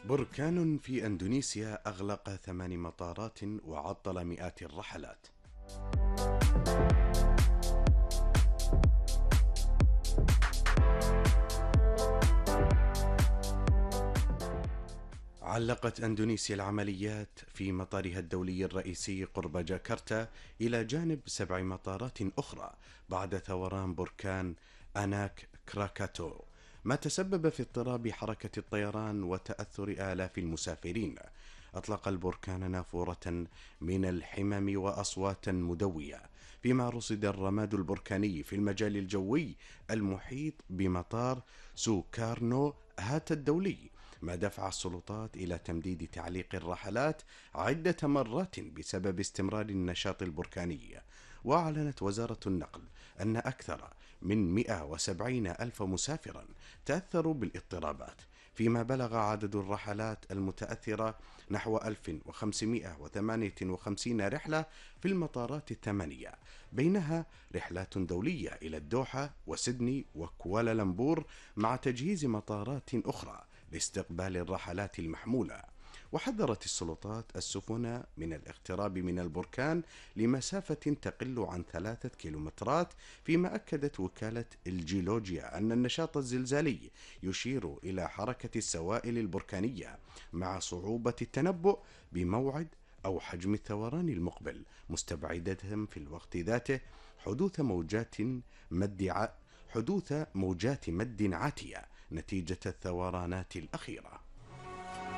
بركان في أندونيسيا أغلق 8 مطارات وعطل مئات الرحلات. علقت أندونيسيا العمليات في مطارها الدولي الرئيسي قرب جاكرتا إلى جانب 7 مطارات أخرى بعد ثوران بركان أناك كراكاتو، ما تسبب في اضطراب حركة الطيران وتأثر آلاف المسافرين. أطلق البركان نافورة من الحمم وأصواتا مدوية، فيما رصد الرماد البركاني في المجال الجوي المحيط بمطار سوكارنو هاتا الدولي، ما دفع السلطات إلى تمديد تعليق الرحلات عدة مرات بسبب استمرار النشاط البركاني. وأعلنت وزارة النقل أن أكثر من 170 ألف مسافرا تأثروا بالاضطرابات، فيما بلغ عدد الرحلات المتأثرة نحو 1558 رحلة في المطارات ال8، بينها رحلات دولية إلى الدوحة وسيدني وكوالالمبور، مع تجهيز مطارات أخرى لاستقبال الرحلات المحمولة. وحذرت السلطات السفن من الاقتراب من البركان لمسافة تقل عن 3 كيلومترات، فيما أكدت وكالة الجيولوجيا أن النشاط الزلزالي يشير إلى حركة السوائل البركانية مع صعوبة التنبؤ بموعد أو حجم الثوران المقبل، مستبعدة في الوقت ذاته حدوث موجات مد عاتية نتيجة الثورانات الأخيرة.